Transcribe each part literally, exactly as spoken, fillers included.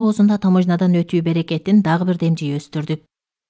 оозунда таможнядан өтүү берекетин дагы бир демжи өстүрдүк.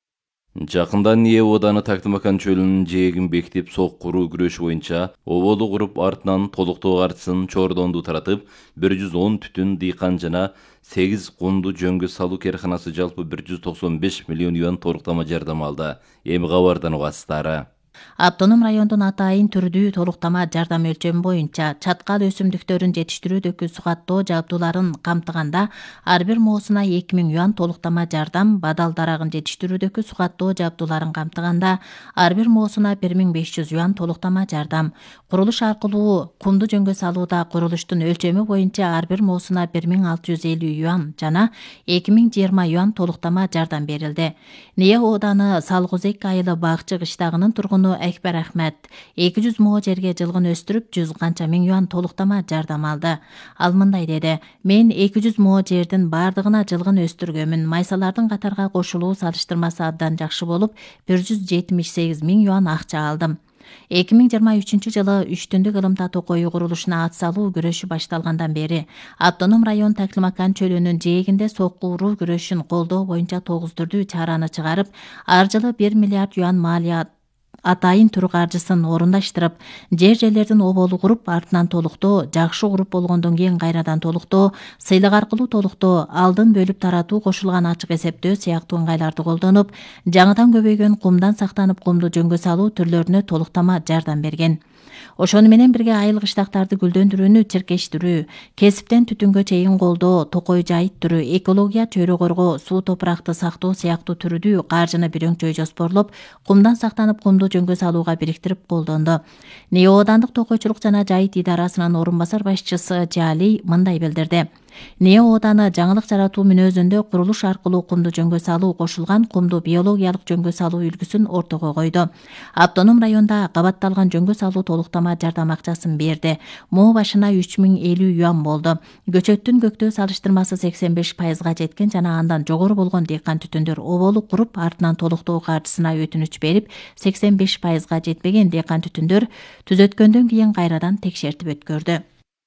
Жакында НИЭ ооданы Тактымакан чөлүнүн жээгин бекитип соккуруу күрөшү боюнча оболу куруп артынан толуктоо каржысын Чордонду таратып, бир жүз он түтүн дыйкан жана сегиз кунду жөнгө салуу керканасы жалпы бир жүз токсон беш миллион юан толуктама жардам алды. Эми кабардан угасыздары. Автоном райондун атайын түрдүү толуктама жардам өлчөмү боюнча чаткал өсүмдүктөрүн жетиштирүүдөгү сугаттоо жабдууларын камтыганда ар бир моосуна эки миң юан толуктама жардам, бадал дарагын жетиштирүүдөгү сугаттоо жабдууларын камтыганда ар бир моосуна бир миң беш жүз юан толуктама жардам, курулуш аркылуу кумду жөнгө салууда курулуштун өлчөмү боюнча ар бир моосуна бир миң алты жүз элүү юан жана эки миң жыйырма юан толуктама жардам берилди. НИЭ ооданы Салгузек айылы Бакчы кыштагынын тургуну Экбер Ахмет эки жүз moo жерге жылгын өстүрүп, жүз канча миң юан толуктама жардам алды. Ал мындай деди: "Мен эки жүз moo жердин бардыгына жылгын өстүргөмүн. Майсалардын катарга кошулуу салыштырмасы абдан жакшы болуп, бир жүз жетимиш сегиз миң юан акча алдым." эки миң жыйырма үчүнчү жылы үч түндүк ылым татуу коюу курулушуна ат салуу күрөшү башталгандан бери автоном район Тактымакан чөлүнүн жээгинде соккуруу күрөшүн колдоо боюнча тогуз түрдүү чараны чыгарып, ар жылы бир миллиард юан малия атайын түр каржысын орундаштырып, жер жерлердин оболу куруп, артынан толуктоо, жакшы куруп болгондон кийин кайрадан толуктоо, сыйлык аркылуу толуктоо, алдын бөлүп таратуу, кошулган ачык эсептөө сыяктуу ыңгайларды колдонуп, жаңыдан көбөйгөн кумдан сактанып кумду жөнгө салуу түрлөрүнө толуктама жардам берген. Ошону менен бирге айыл кыштактарды гүлдөндүрүүнү чиркештирүү, кесиптен түтүнгө чейин колдоо, токой жайыттыруу, экология, чөйрө коргоо, суу топуракты сактоо сыяктуу түрдүү каржыны бир өңчөй жоспорлоп, кумдан сактанып кумду жөнгө салууга бириктирип колдонду. НИЭ оодандык токойчулук жана жайыт идарасынын орун басар башчысы Жали мындай билдирди: НИЭ ооданы жаңылык жаратуу мүнөзүндө курулуш аркылуу кумду жөнгө салуу, кошулган кумду биологиялык жөнгө салуу үлгүсүн ортого койду. Автоном районда кабатталган жөнгө салуу толуктама жардам акчасын берди. Moo башына үч миң элүү юан болду. Көчөттүн көктөө салыштырмасы сексен беш пайызга жеткен жана андан жогору болгон дыйкан түтүндөр оболу куруп, артынан толуктоо каржысына өтүнүч берип, сексен беш пайызга жетпеген дыйкан түтүндөр түзөткөндөн кийин кайрадан текшертип өткөрдү.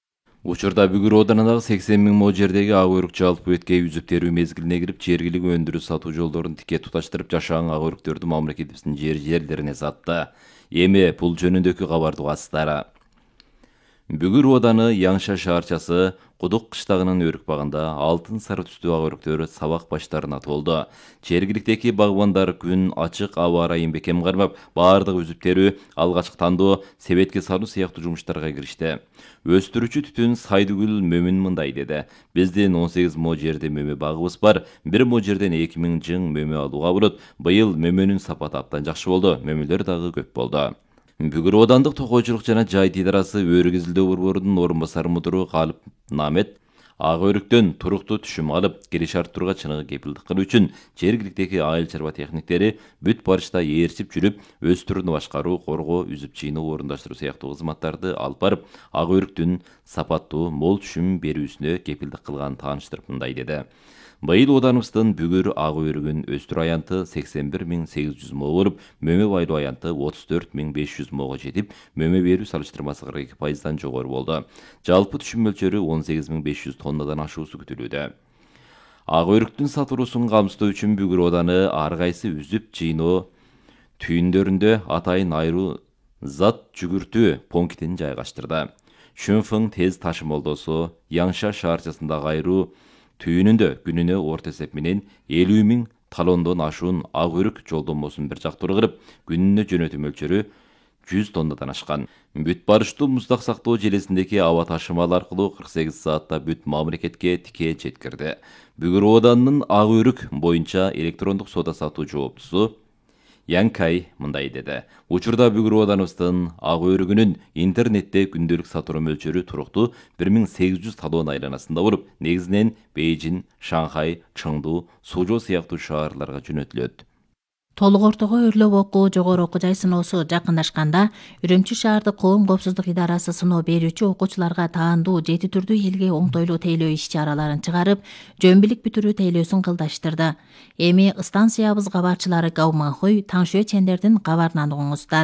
Учурда Бүгүр ооданындагы сексен миң moo жердеги ак өрүк жалпы өткөй үзүп терүү мезгилине кирип, жергилик өндүрүү сатуу жолдорун тике туташтырып, жашаан ак өрүктөрдү мамлекетибиздин жер жерлерине сатты. Эми бул жөнүндөгү кабарды угасыздары. Бүгүр ооданы Яңша шаарчасы Кудук кыштагынын өрүк багында алтын сары түстүү ак өрүктөр сабак баштарына толду. Жергиликтеги багбандар күн ачык аба ырайын бекем кармап, баардык үзүп терүү, алгачкы тандоо, себетке салуу сыяктуу жумуштарга киришти. Өстүрүүчү түтүн Сайдыгүл Мөмүн мындай деди: "Биздин он сегиз moo жерде мөмө багыбыз бар. бир moo жерден эки миң жың мөмө алууга болот. Быйыл мөмөнүн сапаты абдан жакшы болду. Мөмөлөр дагы көп болду." Бүгүр оодандык токойчулук жана жайыт идарасы өрүк изилдөө борборунун орун басары мудуру Калып Намет ак өрүктөн туруктуу түшүм алып, кириш арттырууга чыныгы кепилдик кылуу үчүн жергиликтеги айыл чарба техниктери бүт барышта ээрчип жүрүп, өстүрүүнү башкаруу, коргоо, үзүп чыйноо, орундаштыруу сыяктуу кызматтарды алып барып, ак өрүктүн сапаттуу, мол түшүм берүүсүнө кепилдик кылганын тааныштырып мындай деди: "Быйыл ооданыбыздын бүгүр ак өрүгүн өстүрүү аянты сексен бир миң сегиз жүз moo болуп, мөмө байлоо аянты отуз төрт миң беш жүз моого жетип, мөмө берүү салыштырмасы кырк эки пайыздан жогору болду. Жалпы түшүм мөлчөрү он сегиз миң беш жүз тоннадан ашуусу күтүлүүдө." Ак өрүктүн сатылуусун камсыздоо үчүн Бүгүр ооданы ар кайсы үзүп чыйноо түйүндөрүндө атайын айруу зат жүгүртүү пунктин жайгаштырды. Шүнфың тез ташымалдоосу Яңша шаарчасындагы айруу түйүнүндө күнүнө орто эсеп менен элүү миң талондон ашуун ак өрүк жолдомосун бир жактуу кырып, күнүнө жөнөтүү мөлчөрү жүз тоннадан ашкан. Бүт барыштуу муздак сактоо желесиндеги аба ташымал аркылуу кырк сегиз саатта бүт мамлекетке тике жеткирди. Бүгүр ооданынын ак өрүк боюнча электрондук соода сатуу жооптусу Янкай мындай деди: "Учурда Бүгүр ооданыбыздын ак өрүгүнүн интернетте күндөлүк сатуу мөлчөрү туруктуу бир миң сегиз жүз талоон айланасында болуп, негизинен Бейжин, Шанхай, Чыңду, Сужоо сыяктуу шаарларга жөнөтүлөт." Толук ортого өрлөп окуу, жогору окуу жай сыноосу жакындашканда, Үрүмчү шаардык коом коопсуздук идарасы сыноо берүүчү окуучуларга таандуу жети түрдүү элге оңтойлуу тейлөө иш-чараларын чыгарып, жөн билик бүтүрүү тейлөөсүн кылдаштырды. Эми станциябыз кабарчылары Гауманхуй, Таңшө чендердин кабарынан угуңуздар.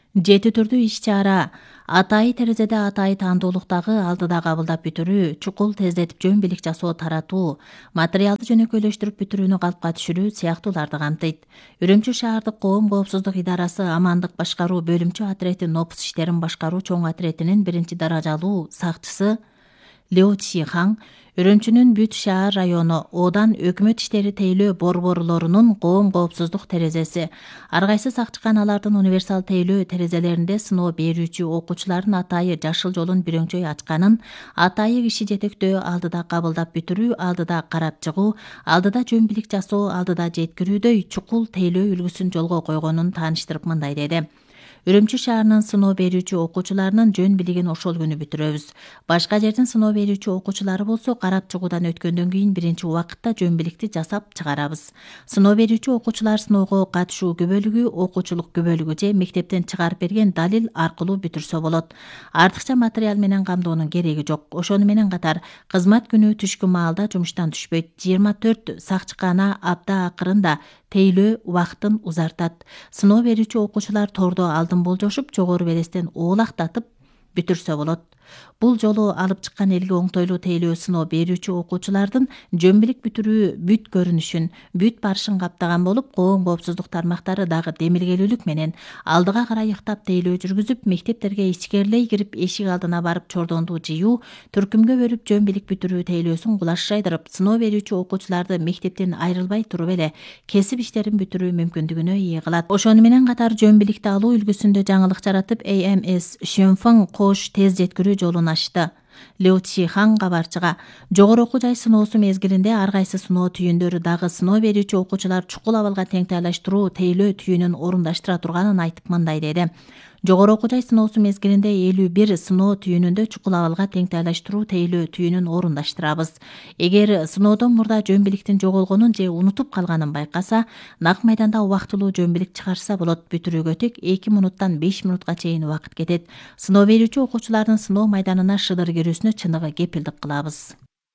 Жети түрдүү иш-чара: атайы терезеде атайы таандуулуктагы алдыда кабылдап бүтүрүү, чукул тездетип жөн билик жасоо таратуу, материалды жөнөкөйлөштүрүп бүтүрүүнү калпка түшүрүү сыяктууларды камтыйт. Үрүмчү шаардык коом коопсуздук идарасы амандык башкаруу бөлүмчө отрети нопус иштерин башкаруу чоң отретинин биринчи даражалуу сакчысы Лю Чихаң Үрүмчүнүн Бүт шаар району Одан өкмөт иштери тейлөө борборлорунун коом коопсуздук терезеси. Ар кайсы сакчыканалардын универсал тейлөө терезелеринде сыноо берүүчү окуучулардын атайы жашыл жолун бирөңчөй ачканын, атайы киши жетектөө, алдыда кабылдап бүтүрүү, алдыда карап чыгуу, алдыда жөн билик жасоо, алдыда жеткирүүдөй чукул тейлөө үлгүсүн жолго койгонун тааныштырып мындай деди: Үрүмчү шаарынын сыноо берүүчү окуучуларынын жөн билигин ошол күнү бүтүрөбүз. Башка жердин сыноо берүүчү окуучулары болсо карап чыгуудан өткөндөн кийин биринчи убакытта жөн биликти жасап чыгарабыз. Сыноо берүүчү окуучулар сыноого катышуу күбөлүгү, окуучулук күбөлүгү же мектептен чыгарып берген далил аркылуу бүтүрсө болот. Артыкча материал менен камдоонун кереги жок. Ошону менен катар кызмат күнү түшкү маалда жумуштан түшпөйт. жыйырма төрт сакчыкана апта акырында тейлөө убактын узартат. Сыноо берүүчү окуучулар тордо алдын болжошуп, жогору белестен оолактатып бүтүрсө болот. Бул жолу алып чыккан элге оңтойлуу тейлөө сыноо берүүчү окуучулардын жөн билик бүтүрүү бүт көрүнүшүн, бүт барышын каптаган болуп, коом коопсуздук тармактары дагы демилгелүүлүк менен алдыга карай ыктап тейлөө жүргүзүп, мектептерге ичкерлей кирип эшик алдына барып чордонду жыюу, түркүмгө бөлүп жөн билик бүтүрүү тейлөөсүн кулаш жайдырып, сыноо берүүчү окуучуларды мектептен айрылбай туруп эле кесип иштерин бүтүрүү мүмкүндүгүнө ээ кылат. Ошону менен катар жөн биликти алуу үлгүсүндө жаңылык жаратып, A M S Шөнфың кош тез жеткирүү жолун ачты. Лю Чихаң кабарчыга: жогору окуу жай сыноосу мезгилинде ар кайсы сыноо түйүндөрү дагы сыноо берүүчү окуучулар чукул абалга теңтайлаштыруу тейлөө түйүнүн орундаштыра турганын айтып мындай деди: Жогору окуу жай сыноосу мезгилинде элүү бир сыноо түйүнүндө чукул абалга теңтайлаштыруу тейлөө түйүнүн орундаштырабыз. Эгер сыноодон мурда жөн биликтин жоголгонун же унутуп калганын байкаса, нак майданда убактылуу жөн билик чыгарса болот. Бүтүрүүгө тек эки минуттан беш минутка чейин убакыт кетет. Сыноо берүүчү окуучулардын сыноо майданына шыдыр кирүүсүнө чыныгы кепилдик кылабыз.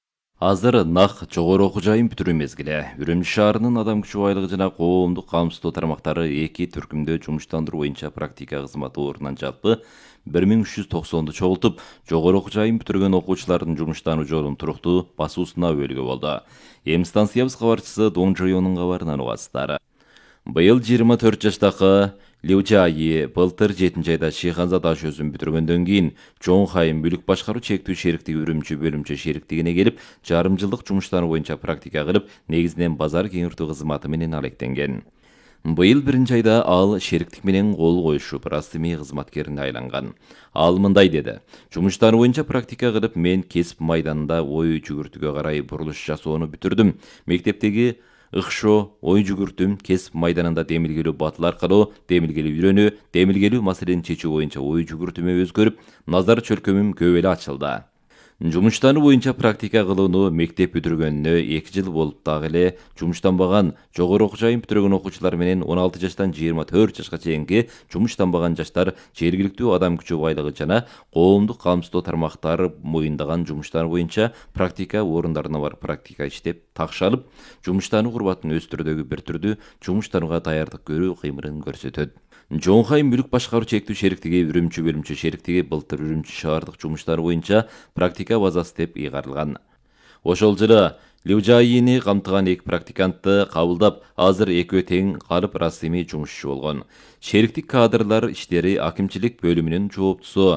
Азыр нак жогору окуу жайын бүтүрүү мезгили. Үрүмчү шаарынын адам күчү байлыгы жана коомдук камсыздоо тармактары эки түркүмдө жумуштандыруу боюнча практика кызматы ордунан жалпы бир миң үч жүз токсонду чогултуп, жогору окуу жайын бүтүргөн окуучулардын жумуштануу жолун туруктуу басуусуна өбөлгө болду. Эми станциябыз кабарчысы Дон Жойонун кабарынан угасыздар. Быйыл жыйырма төрт жаштагы Лю Жайи былтыр жетинчи айда Шыйханза таш өзүн бүтүргөндөн кийин Чоңхайым бүлүк башкаруу чектүү шериктиги Үрүмчү бөлүмчө шериктигине келип, жарым жылдык жумуштануу боюнча практика кылып, негизинен базар кеңиртүү кызматы менен алектенген. Быйыл биринчи айда ал шериктик менен кол коюшуп, расмий кызматкерине айланган. Ал мындай деди: жумуштануу боюнча практика кылып, мен кесип майданында ой жүгүртүүгө карай бурулуш жасоону бүтүрдүм. Мектептеги ыкшоо, ой жүгүртүм, кесип майданында демилгелүү батыл аркылуу демилгелүү үйрөнүү, демилгелүү маселени чечүү боюнча ой жүгүртүмө өзгөрүп, назар чөлкөмүм көп эле ачылды. Жумуштануу боюнча практика кылууну мектеп бүтүргөнүнө эки жыл болуп дагы эле жумуштанбаган, жогору окуу жайын бүтүргөн окуучулар менен он алты жаштан жыйырма төрт жашка чейинки жумуштанбаган жаштар жергиликтүү адам күчү байлыгы жана коомдук камсыздоо тармактары моюндаган жумуштар боюнча практика орундарына барып практика иштеп такшалып, жумуштануу курбатын өз түрдөгү бир түрдүү жумуштанууга даярдык көрүү кыймылын көрсөтөт. Чоңхайым бүлүк башкаруу чектүү шериктиги Үрүмчү бөлүмчө шериктиги былтыр Үрүмчү шаардык жумуштары боюнча практика базасы деп ыйгарылган. Ошол жылы Лю Жайини камтыган эки практикантты кабылдап, азыр экөө тең калып расмий жумушчу болгон. Шериктик кадрлар иштери акимчилик бөлүмүнүн жооптусу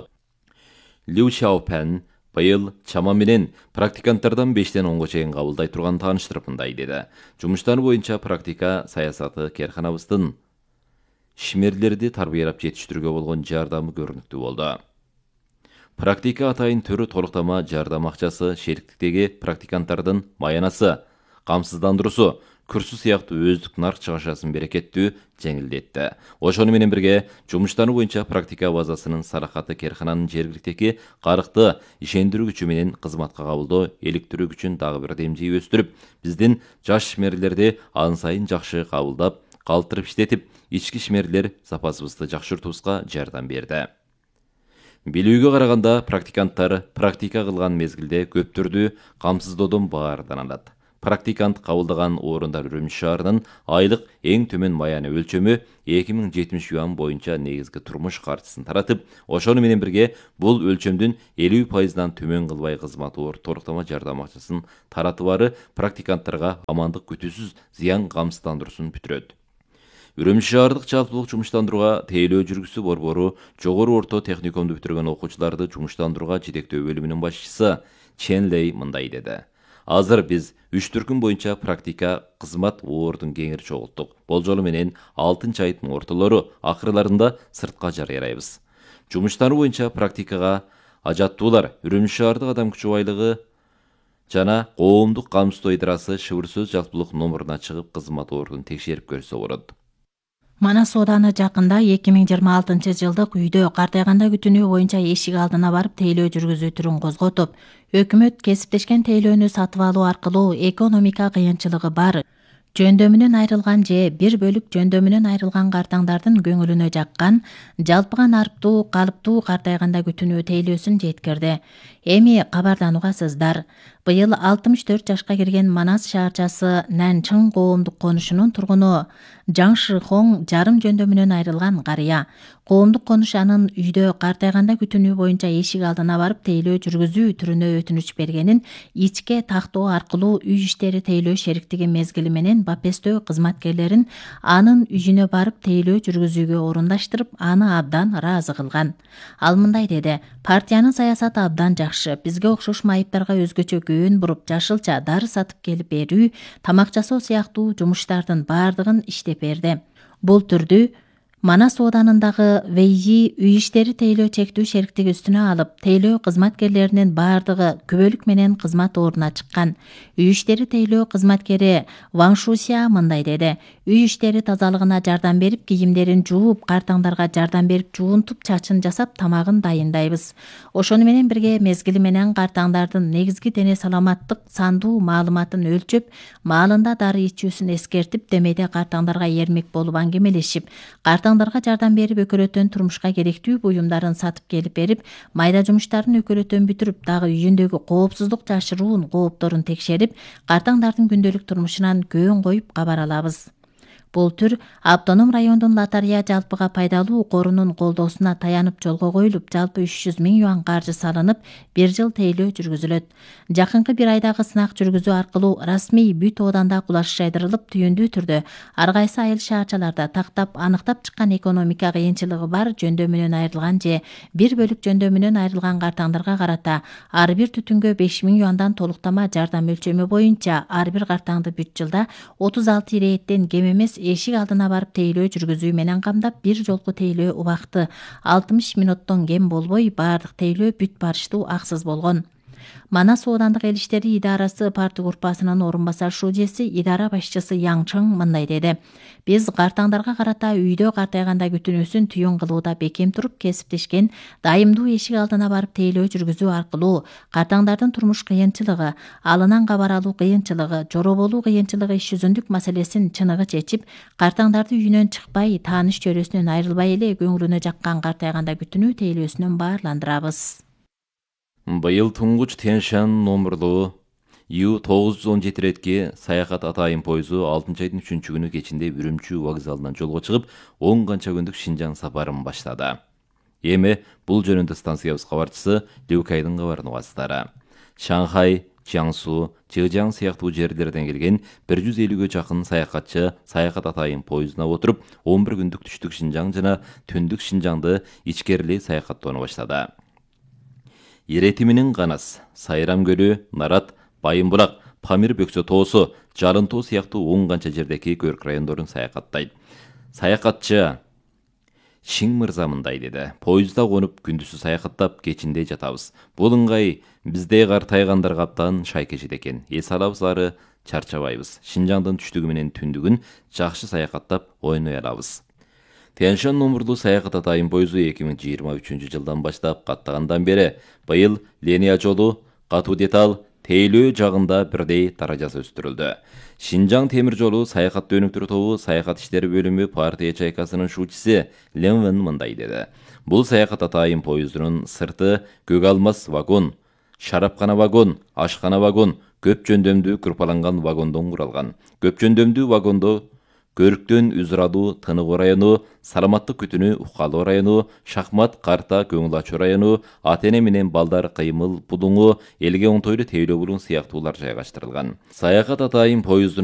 Лю Шаопен быйыл чама менен практиканттардан бештен онго чейин кабылдай турган тааныштырып мындай деди: жумуштануу боюнча практика саясаты керканабыздын ишмерлерди тарбиялап жетиштирүүгө болгон жардамы көрүнүктүү болду. Практика атайын түрү толуктама жардам акчасы, шериктиктеги практиканттардын маянасы, камсыздандыруусу, курсу сыяктуу өздүк нарк чыгашасын берекеттүү жеңилдетти. Ошону менен бирге жумуштануу боюнча практика базасынын саракаты керкананын жергиликтеги карыкты ишендирүү күчү менен кызматка кабылдоо иликтирүү күчүн дагы бир демжей өстүрүп, биздин жаш ишмерлерди ан сайын жакшы кабылдап, калтырып иштетип, ички ишмерлер запасыбызды жакшыртуубузга жардам берди. Билүүгө караганда, практиканттар практика кылган мезгилде көп түрдүү камсыздоодон баардан алат. практикант кабылдаган орундар Үрүмчү шаарынын айлык эң төмөн маяны өлчөмү эки миң жетимиш юан боюнча негизги турмуш каржысын таратып, ошону менен бирге бул өлчөмдүн элүү пайызынан төмөн кылбай кызмат оор толуктама жардам акчасын таратыбары практиканттарга амандык күтүүсүз зыян камсыздандыруусун бүтүрөт. Үрүмчү шаардык жалпылык жумуштандырууга тейлөө жүргүзүү борбору жогору орто техникумду бүтүргөн окуучуларды жумуштандырууга жетектөө бөлүмүнүн башчысы Чен Лей мындай деди. Азыр биз үч түркүм боюнча практика кызмат оордун кеңири чогулттук. Болжолу менен алтынчы айдын ортолору акырларында сыртка жарыялайбыз. Жумуштануу боюнча практикага ажаттуулар Үрүмчү шаардык адам күчү байлыгы жана коомдук камсыздоо ыйдарасы шыбыр сөз жалпылык номуруна чыгып кызмат оордун текшерип көрсө болот. Манас ооданы жакында эки миң жыйырма алтынчы жылдык үйдө картайганда күтүнүү боюнча эшик алдына барып тейлөө жүргүзүү түрүн козготуп, өкмөт кесиптешкен тейлөөнү сатып алуу аркылуу экономика кыйынчылыгы бар, жөндөмүнөн айрылган же бир бөлүк жөндөмүнөн айрылган картаңдардын көңүлүнө жаккан жалпыга нарптуу калыптуу картайганда күтүнүү тейлөөсүн жеткирди. Эми кабардан угасыздар. Быйыл алтымыш төрт жашка кирген Манас шаарчасы Нанчың коомдук конушунун тургуну Жаң Шихоң жарым жөндөмүнөн айрылган карыя. Коомдук конуш анын үйдө картайганда күтүнүү боюнча эшик алдына барып тейлөө жүргүзүү түрүнө өтүнүч бергенин ичке тактоо аркылуу үй иштери тейлөө шериктиги мезгили менен бапестөө кызматкерлерин анын үйүнө барып тейлөө жүргүзүүгө орундаштырып, аны абдан ыраазы кылган. Ал мындай деди: партиянын саясаты абдан жакшы. Бизге окшош майыптарга өзгөчө көөн буруп, жашылча дары сатып келип берүү, тамак жасоо сыяктуу жумуштардын баардыгын иштеп берди. Бул түрдү Манас ооданындагы Вейи үй иштери тейлөө чектүү шериктиги үстүнө алып, тейлөө кызматкерлеринин баардыгы күбөлүк менен кызмат ордуна чыккан. Үй иштери тейлөө кызматкери Ван Шусия мындай деди: үй иштери тазалыгына жардам берип, кийимдерин жууп, картаңдарга жардам берип, жуунтуп, чачын жасап, тамагын дайындайбыз. Ошону менен бирге мезгили менен картаңдардын негизги дене саламаттык сандуу маалыматын өлчөп, маалында дары ичүүсүн эскертип, демейде картаңдарга эрмек болуп аңгемелешип, картаңдарга жардам берип, өкөлөтөн турмушка керектүү буюмдарын сатып келип берип, майда жумуштарын өкөлөтөн бүтүрүп, дагы үйүндөгү коопсуздук жашыруун коопторун текшерип, картаңдардын күндөлүк турмушунан көөн коюп кабар алабыз. Бул түр автоном райондун лотария жалпыга пайдалуу корунун колдоосуна таянып жолго коюлуп, жалпы үч жүз миң юан каржы салынып, бир жыл тейлөө жүргүзүлөт. Жакынкы бир айдагы сынак жүргүзүү аркылуу расмий бүт ооданда кулаш жайдырылып, түйүндүү түрдө ар кайсы айыл шаарчаларда тактап, аныктап чыккан экономика кыйынчылыгы бар жөндөмүнөн айрылган же бир бөлүк жөндөмүнөн айрылган картаңдарга карата ар бир түтүнгө беш миң юандан толуктама жардам өлчөмү боюнча ар бир картаңды бүт жылда отуз алты ирээттен кем эмес эшик алдына барып тейлөө жүргүзүү менен камдап, бир жолку тейлөө убакыты алтымыш мүнөттөн кем болбой, баардык тейлөө бүт барыштуу аксыз болгон. Манас оодандык эл иштери идарасы парты группасынын орун басар шужеси, идара башчысы Яң Чың мындай деди: биз картаңдарга карата үйдө картайганда күтүнүүсүн түйүн кылууда бекем туруп, кесиптешкен дайымдуу эшик алдына барып тейлөө жүргүзүү аркылуу картаңдардын турмуш кыйынчылыгы, алынан кабар алуу кыйынчылыгы, жороболуу кыйынчылыгы иш жүзүндүк маселесин чыныгы чечип, картаңдарды үйүнөн чыкпай, тааныш чөрөсүнөн айрылбай эле көңүлүнө жаккан картайганда күтүнүү тейлөөсүнөн баарландырабыз. Быйыл туңгуч Тянь-Шань номурлуу Ю тогуз жүз он жети ретки саякат атайын пойызу алтынчы айдын үчүнчү күнү кечинде Үрүмчү вокзалынан жолго чыгып, он канча күндүк Шинжаң сапарын баштады. Эми бул жөнүндө станциябыз кабарчысы Любкайдын кабарын угасыздар. Шанхай, Jiangsu, Zhejiang сыяктуу жерлерден келген бир жүз элүүгө жакын саякатчы саякат атайын пойызына отуруп, он бир күндүк түштүк Шинжаң жана түндүк Шинжаңды ичкерилей саякаттоону баштады. Иретиминин Канас, Сайрам көлү, Нарат, Байымбурак, Памир бөксө тоосу, Жарын тоо сыяктуу он канча жердеги көрк райондорун саякаттайт. Саякатчы Шиң мырза мындай деди: поездда конуп күндүзү саякаттап, кечинде жатабыз. Бул ыңгай бизде картайгандарга аптан шайкешет экен. Эс алабыз ары чарчабайбыз. Шинжаңдын түштүгү менен түндүгүн жакшы саякаттап ойной алабыз. Тянь-Шань номурлуу саякат атайын пойызу эки миң жыйырма үчүнчү жылдан баштап каттагандан бери быйыл линия жолу, катуу деталь, тейлөө жагында бирдей даражасы өстүрүлдү. Шинжаң темир жолу саякат өнүктүрүү тобу саякат иштери бөлүмү партия чайкасынын шуучусы Ленвен мындай деди: бул саякат атайын пойыздунун сырты көк алмас вагон, шарапкана вагон, ашкана вагон, көп жөндөмдүү кырпаланган вагондон куралган. Көп жөндөмдүү вагондо Көрүктөн Үзрадуу Тыныгы району, Саламаттык күтүнү Укалуу району, Шахмат Карта Көңүл ачуу району, ата-эне менен балдар кыймыл Будуңу, элге оңтойлуу тейлөө булуң сыяктуулар жайгаштырылган. Саякат атайын поезддун